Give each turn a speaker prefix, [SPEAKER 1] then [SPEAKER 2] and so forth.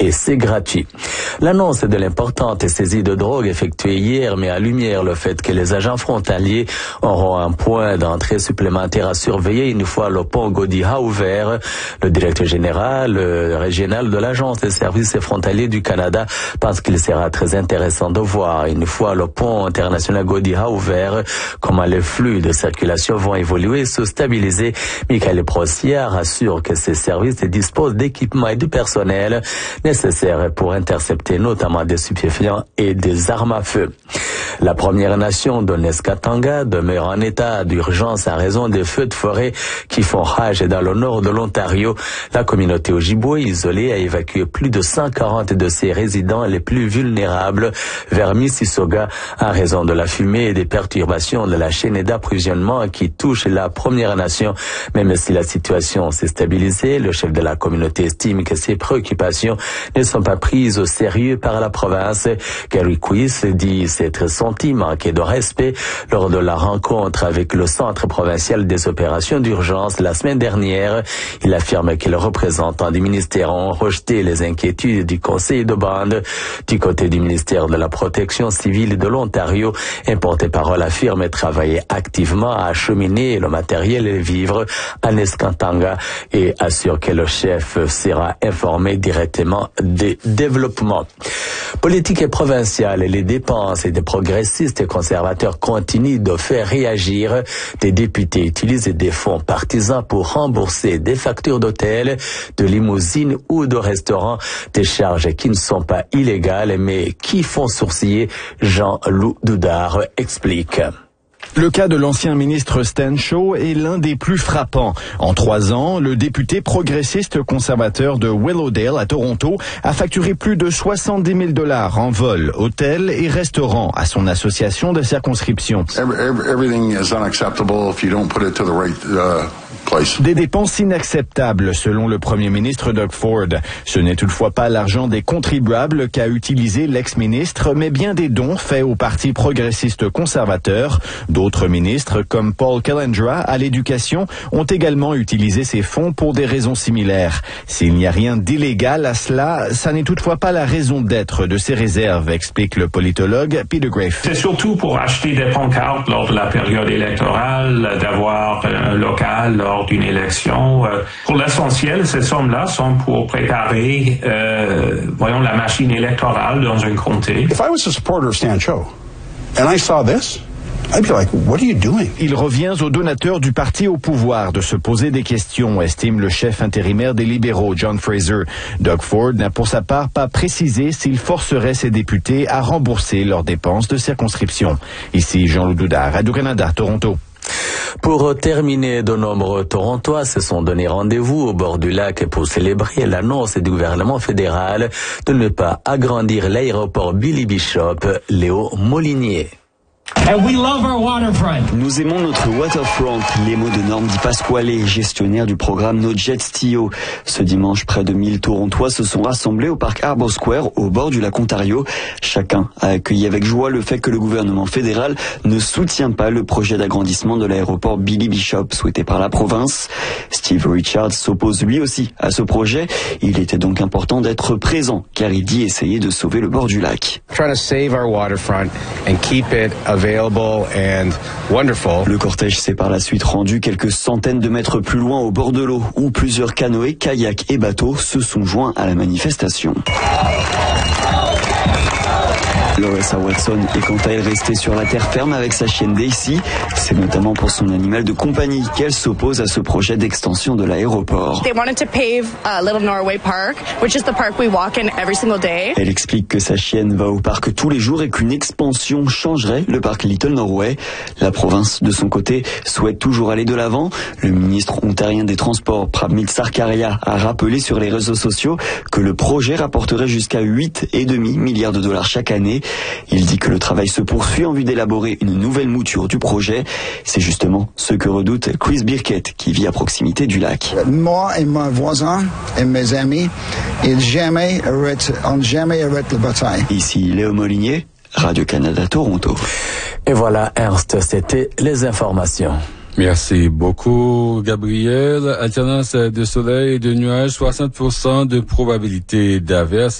[SPEAKER 1] et c'est gratuit. L'annonce de l'importante saisie de drogue effectuée hier met en lumière le fait que les agents frontaliers auront un point d'entrée supplémentaire à surveiller une fois le pont Godiha ouvert. Le directeur général régional de l'Agence des services frontaliers du Canada pense qu'il sera très intéressant de voir une fois le pont international Godiha ouvert comment les flux de circulation vont évoluer et se stabiliser. Michael Prossière assure que ces services disposent d'équipements et du personnel nécessaires pour intercepter notamment des stupéfiants et des armes à feu. La Première Nation de Nescatanga demeure en état d'urgence à raison des feux de forêt qui font rage dans le nord de l'Ontario. La communauté Ojibwe isolée a évacué plus de 140 de ses résidents les plus vulnérables vers Mississauga en raison de la fumée et des perturbations de la chaîne d'approvisionnement qui touche la Première Nation. Même si la situation s'est stabilisée, le chef de la communauté estime que ses préoccupations ne sont pas prises au sérieux par la province. Gary Quist dit s'être senti manquer de respect lors de la rencontre avec le Centre provincial des opérations d'urgence la semaine dernière. Il affirme que les représentants du ministère ont rejeté les inquiétudes du conseil de bande. Du côté du ministère de la Protection civile de l'Ontario, un porte-parole affirme travailler activement à acheminer le matériel et les vivres à Nescatanga et assure que le chef sera informé directement des développements. Politique provinciale, les dépenses des progressistes et conservateurs continuent de faire réagir. Des députés utilisent des fonds partisans pour rembourser des factures d'hôtel, de limousines ou de restaurants, des charges qui ne sont pas illégales mais qui font sourciller. Jean-Loup Doudard explique.
[SPEAKER 2] Le cas de l'ancien ministre Stan Shaw est l'un des plus frappants. En 3 ans, le député progressiste conservateur de Willowdale à Toronto a facturé plus de 70 000 $ en vol, hôtel et restaurant à son association de circonscription.
[SPEAKER 3] Everything is unacceptable if you don't put it to the right
[SPEAKER 2] Des dépenses inacceptables, selon le Premier ministre Doug Ford. Ce n'est toutefois pas l'argent des contribuables qu'a utilisé l'ex-ministre, mais bien des dons faits au Parti progressiste conservateur. D'autres ministres, comme Paul Kelendra à l'éducation, ont également utilisé ces fonds pour des raisons similaires. S'il n'y a rien d'illégal à cela, ça n'est toutefois pas la raison d'être de ces réserves, explique le politologue Peter Grafe.
[SPEAKER 4] C'est surtout pour acheter des pancartes lors de la période électorale, d'avoir un local lors d'une élection. Pour l'essentiel, ces sommes-là sont pour préparer, la machine électorale dans un comté.
[SPEAKER 3] If I was a supporter of Stan Shaw and I saw this, I'd be like, what are you doing?
[SPEAKER 2] Il revient aux donateurs du parti au pouvoir de se poser des questions, estime le chef intérimaire des libéraux, John Fraser. Doug Ford n'a pour sa part pas précisé s'il forcerait ses députés à rembourser leurs dépenses de circonscription. Ici Jean-Loup Doudard, Radio-Canada, Toronto.
[SPEAKER 1] Pour terminer, de nombreux Torontois se sont donné rendez-vous au bord du lac pour célébrer l'annonce du gouvernement fédéral de ne pas agrandir l'aéroport Billy Bishop. Léo Molinier.
[SPEAKER 5] And we love our waterfront.
[SPEAKER 6] Nous aimons notre waterfront, les mots de Norm Di Pasquale, gestionnaire du programme No Jets TO. Ce dimanche, près de 1000 Torontois se sont rassemblés au parc Harbour Square, au bord du lac Ontario. Chacun a accueilli avec joie le fait que le gouvernement fédéral ne soutient pas le projet d'agrandissement de l'aéroport Billy Bishop souhaité par la province. Steve Richards s'oppose lui aussi à ce projet. Il était donc important d'être présent, car il dit essayer de sauver le bord du lac.
[SPEAKER 7] Trying to save our waterfront and keep it available and wonderful.
[SPEAKER 6] Le cortège s'est par la suite rendu quelques centaines de mètres plus loin au bord de l'eau, où plusieurs canoës, kayaks et bateaux se sont joints à la manifestation. Loressa Watson est quant à elle restée sur la terre ferme avec sa chienne Daisy. C'est notamment pour son animal de compagnie qu'elle s'oppose à ce projet d'extension de l'aéroport.
[SPEAKER 8] They wanted to pave Little Norway Park, which is the park we walk in every single day.
[SPEAKER 6] Elle explique que sa chienne va au parc tous les jours et qu'une expansion changerait le parc Little Norway. La province, de son côté, souhaite toujours aller de l'avant. Le ministre ontarien des Transports, Pramit Sarkaria, a rappelé sur les réseaux sociaux que le projet rapporterait jusqu'à 8,5 milliards de dollars chaque année. Il dit que le travail se poursuit en vue d'élaborer une nouvelle mouture du projet. C'est justement ce que redoute Chris Birkett, qui vit à proximité du lac.
[SPEAKER 9] Moi et mes voisins et mes amis, on jamais arrête la bataille.
[SPEAKER 6] Ici Léo Molinier, Radio-Canada, Toronto.
[SPEAKER 1] Et voilà, Ernst, c'était les informations.
[SPEAKER 10] Merci beaucoup, Gabriel. Alternance de soleil et de nuages, 60% de probabilité d'averse.